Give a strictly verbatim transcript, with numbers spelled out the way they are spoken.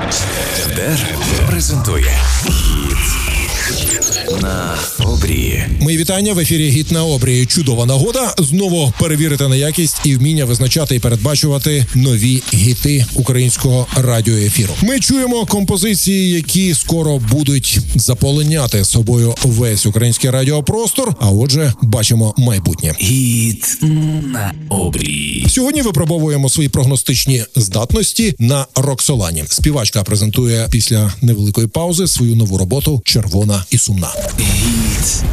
ТЕД презентує «Гіт на обрії». Мої вітання, в ефірі «Гіт на обрії». Чудова нагода знову перевірити на якість і вміння визначати і передбачувати нові гіти українського радіоефіру. Ми чуємо композиції, які скоро будуть заполоняти собою весь український радіопростор, а отже, бачимо майбутнє. «Гіт на обрії». Сьогодні випробовуємо свої прогностичні здатності на Роксолані. Співачка презентує після невеликої паузи свою нову роботу «Червона і сумна». «Гіт